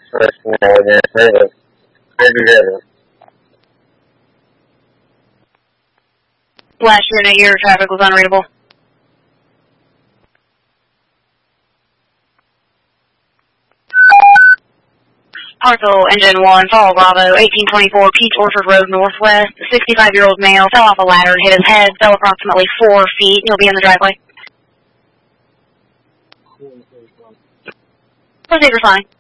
first now again. It was crazy. Last unit, your traffic was unreadable. Parcel Engine 1, Fall Bravo, 1824 Peach Orchard Road Northwest. The 65-year-old male fell off a ladder and hit his head, fell approximately 4 feet. He'll be in the driveway. Proceed responding.